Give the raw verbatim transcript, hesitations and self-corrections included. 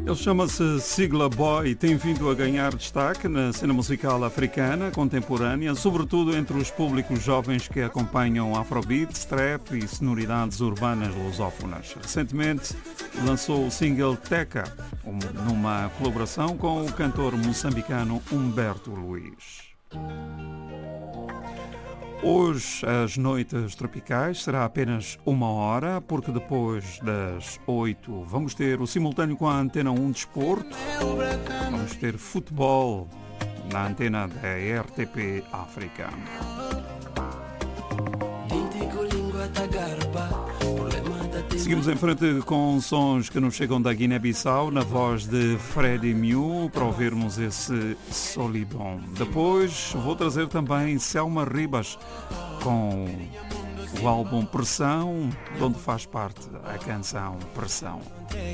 Ele chama-se Sigla Boy e tem vindo a ganhar destaque na cena musical africana contemporânea, sobretudo entre os públicos jovens que acompanham afrobeats, trap e sonoridades urbanas lusófonas. Recentemente lançou o single Teca, numa colaboração com o cantor moçambicano Humberto Luiz. Hoje, as noites tropicais será apenas uma hora, porque depois das oito vamos ter o simultâneo com a Antena um Desporto. Vamos ter futebol na antena da R T P África. Seguimos em frente com sons que nos chegam da Guiné-Bissau, na voz de Freddy Mew, para ouvirmos esse Solidão. Depois vou trazer também Selma Ribas com o álbum Pressão, de onde faz parte a canção Pressão.